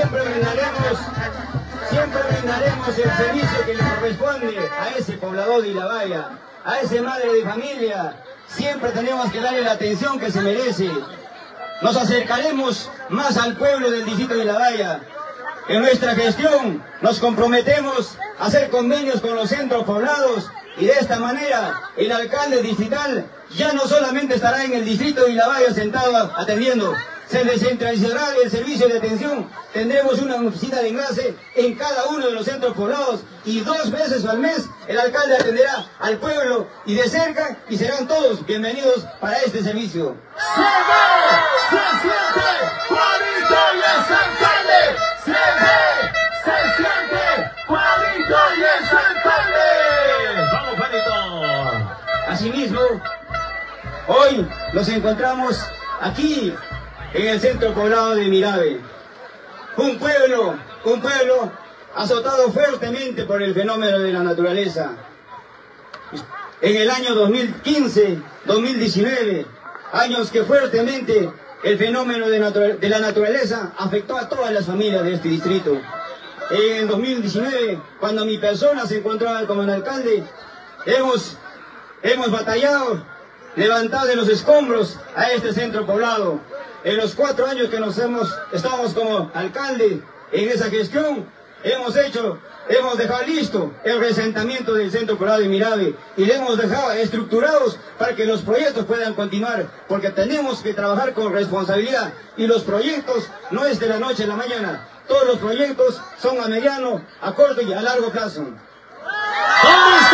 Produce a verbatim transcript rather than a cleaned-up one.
siempre brindaremos, siempre brindaremos el servicio que le corresponde a ese poblador de Ilabaya, a ese madre de familia. Siempre tenemos que darle la atención que se merece. Nos acercaremos más al pueblo del distrito de Ilabaya. En nuestra gestión nos comprometemos a hacer convenios con los centros poblados y de esta manera el alcalde distrital ya no solamente estará en el distrito de Ilabaya sentado atendiendo, se descentralizará el servicio de atención. Tendremos una oficina de enlace en cada uno de los centros poblados y dos veces al mes el alcalde atenderá al pueblo y de cerca y serán todos bienvenidos para este servicio. Se ve, se siente, Juanito y es alcalde. Se ve, se siente, Juanito y es alcalde. Vamos, Juanito. Asimismo, hoy nos encontramos aquí en el centro poblado de Mirabe. Un pueblo, un pueblo azotado fuertemente por el fenómeno de la naturaleza. En el año dos mil quince, dos mil diecinueve, años que fuertemente el fenómeno de, de la naturaleza afectó a todas las familias de este distrito. En el dos mil diecinueve, cuando mi persona se encontraba como alcalde, hemos, hemos batallado, levantado de los escombros a este centro poblado. En los cuatro años que nos hemos, estamos como alcalde en esa gestión, hemos hecho, hemos dejado listo el resentamiento del centro poblado de Mirabe y le hemos dejado estructurados para que los proyectos puedan continuar, porque tenemos que trabajar con responsabilidad y los proyectos no es de la noche a la mañana, todos los proyectos son a mediano, a corto y a largo plazo. ¿Dónde